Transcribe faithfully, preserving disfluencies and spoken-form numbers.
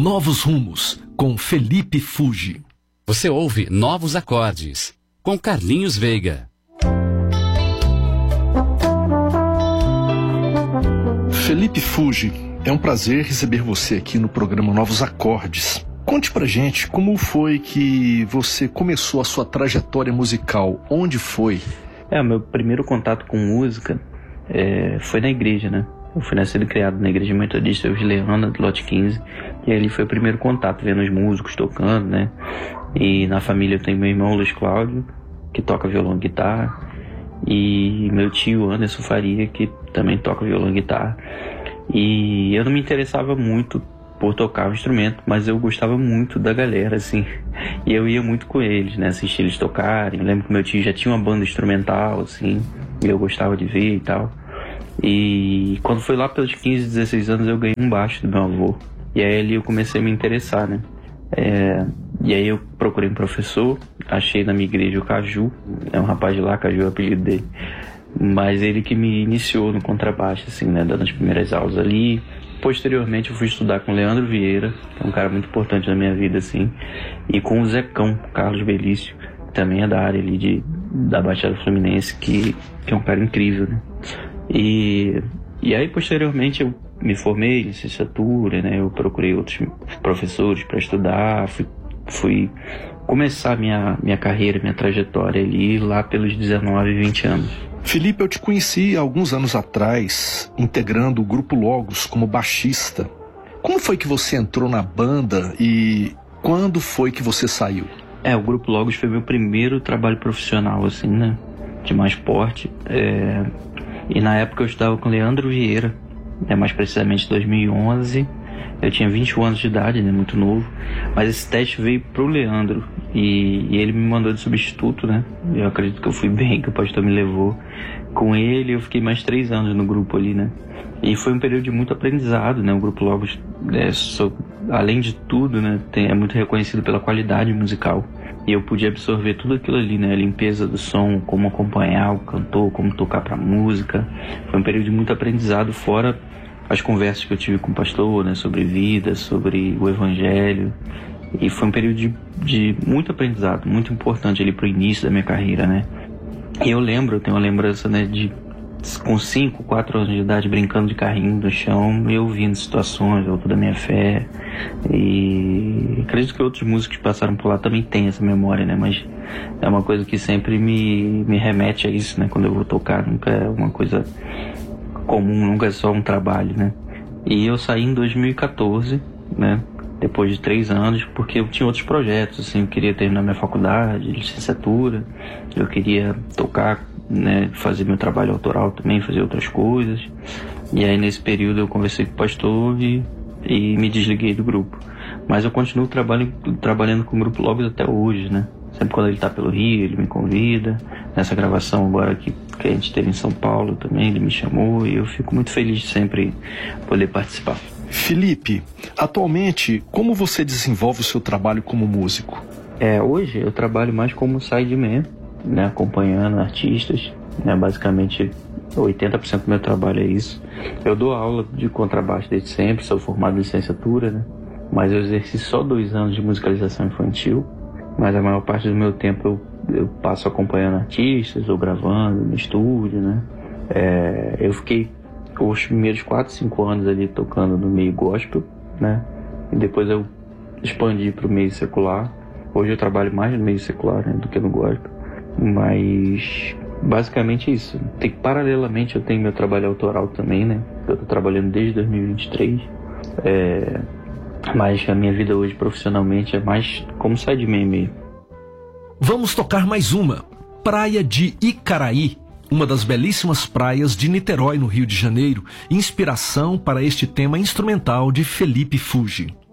Novos Rumos, com Felipe Fuji. Você ouve Novos Acordes, com Carlinhos Veiga. Felipe Fuji, é um prazer receber você aqui no programa Novos Acordes. Conte pra gente como foi que você começou a sua trajetória musical, onde foi? É, o meu primeiro contato com música é, foi na igreja, né? Eu fui nascido e criado na igreja metodista Eugiliana, do lote quinze, e ali foi o primeiro contato, vendo os músicos tocando, né? E na família eu tenho meu irmão Luiz Cláudio, que toca violão e guitarra, e meu tio Anderson Faria, que também toca violão e guitarra. E eu não me interessava muito por tocar o instrumento, mas eu gostava muito da galera, assim, e eu ia muito com eles, né, assistir eles tocarem. Eu lembro que meu tio já tinha uma banda instrumental, assim, e eu gostava de ver e tal. E quando foi lá pelos quinze, dezesseis anos, eu ganhei um baixo do meu avô, e aí ali eu comecei a me interessar, né. É, e aí eu procurei um professor, achei na minha igreja o Caju, é um rapaz de lá, Caju é o apelido dele, mas ele que me iniciou no contrabaixo, assim, né, dando as primeiras aulas ali. Posteriormente eu fui estudar com o Leandro Vieira, que é um cara muito importante na minha vida, assim, e com o Zecão, Carlos Belício, que também é da área ali de, da Baixada Fluminense, que, que é um cara incrível, né. E, e aí posteriormente eu me formei em licenciatura, né, eu procurei outros professores para estudar, fui, fui começar minha, minha carreira, minha trajetória ali lá pelos dezenove, vinte anos. Felipe, eu te conheci há alguns anos atrás, integrando o Grupo Logos como baixista. Como foi que você entrou na banda e quando foi que você saiu? É, o Grupo Logos foi meu primeiro trabalho profissional, assim, né, de mais porte. É... E na época eu estudava com o Leandro Vieira, é, mais precisamente em dois mil e onze. Eu tinha vinte e um anos de idade, né, muito novo, mas esse teste veio pro Leandro e, e ele me mandou de substituto, né. Eu acredito que eu fui bem, que o pastor me levou. Com ele eu fiquei mais três anos no grupo ali, né, e foi um período de muito aprendizado, né. O Grupo Logos, é, so, além de tudo, né, tem, é muito reconhecido pela qualidade musical, e eu pude absorver tudo aquilo ali, né, a limpeza do som, como acompanhar o cantor, como tocar pra música. Foi um período de muito aprendizado, fora as conversas que eu tive com o pastor, né, sobre vida, sobre o evangelho, e foi um período de, de muito aprendizado, muito importante ali pro início da minha carreira, né. E eu lembro, eu tenho uma lembrança, né, de com cinco, quatro anos de idade, brincando de carrinho no chão, eu ouvindo situações, alto da minha fé, e acredito que outros músicos que passaram por lá também têm essa memória, né, mas é uma coisa que sempre me, me remete a isso, né, quando eu vou tocar, nunca é uma coisa comum, nunca é só um trabalho, né. E eu saí em dois mil e quatorze, né, depois de três anos, porque eu tinha outros projetos, assim, eu queria terminar minha faculdade, licenciatura, eu queria tocar, né, fazer meu trabalho autoral também, fazer outras coisas. E aí nesse período eu conversei com o pastor e, e me desliguei do grupo. Mas eu continuo trabalho, trabalhando com o Grupo Logos até hoje, né. Sempre quando ele está pelo Rio, ele me convida. Nessa gravação agora que, que a gente teve em São Paulo também, ele me chamou, e eu fico muito feliz de sempre poder participar. Felipe, atualmente, como você desenvolve o seu trabalho como músico? É, hoje eu trabalho mais como sideman, né, acompanhando artistas, né, basicamente oitenta por cento do meu trabalho é isso. Eu dou aula de contrabaixo desde sempre, sou formado em licenciatura, né, mas eu exerci só dois anos de musicalização infantil, mas a maior parte do meu tempo eu, eu passo acompanhando artistas ou gravando no estúdio, né. É, eu fiquei os primeiros quatro, cinco anos ali tocando no meio gospel, né, e depois eu expandi para o meio secular. Hoje eu trabalho mais no meio secular, né, do que no gospel. Mas basicamente isso. Tem, paralelamente eu tenho meu trabalho autoral também, né? Eu tô trabalhando desde dois mil e vinte e três. É, mas a minha vida hoje profissionalmente é mais como sideman mesmo. Vamos tocar mais uma. Praia de Icaraí, uma das belíssimas praias de Niterói, no Rio de Janeiro. Inspiração para este tema instrumental de Felipe Fuji.